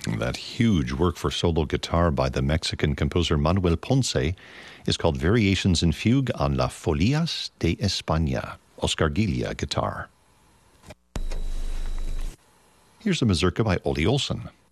That huge work for solo guitar by the Mexican composer Manuel Ponce is called Variations in Fugue on Las Folias de España, Oscar Giglia guitar. Here's a mazurka by Ole Olsen.